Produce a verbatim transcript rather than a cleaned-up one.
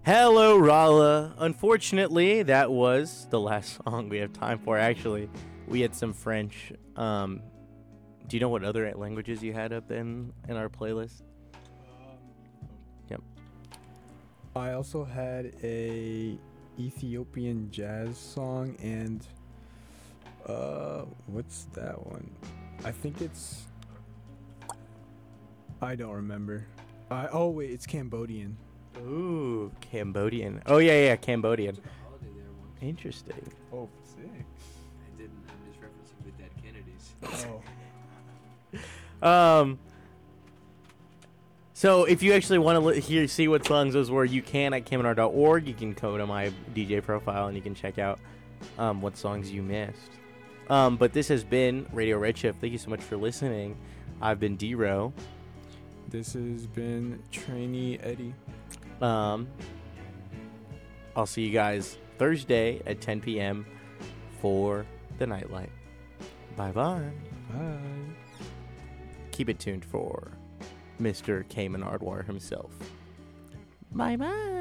Hello, Rala. Unfortunately, that was the last song we have time for. Actually, we had some French. Um, do you know what other languages you had up in in our playlist? Yep. I also had a Ethiopian jazz song and uh what's that one? I think it's I don't remember. I oh wait, it's Cambodian. Ooh, Cambodian. Oh yeah, yeah, Cambodian. Took a holiday there once. Interesting. Oh, sick. I didn't. I'm just referencing the dead Kennedys. Oh. Um. So if you actually want to li- hear see what songs those were, you can at caminar dot org. You can go to my D J profile and you can check out um, what songs you missed. Um, but this has been Radio Redshift. Thank you so much for listening. I've been D-Ro. This has been Trainee Eddie. Um, I'll see you guys Thursday at ten p.m. for the Nightlight. Bye-bye. Bye. Keep it tuned for Mister Cayman Ardwar himself. Bye-bye.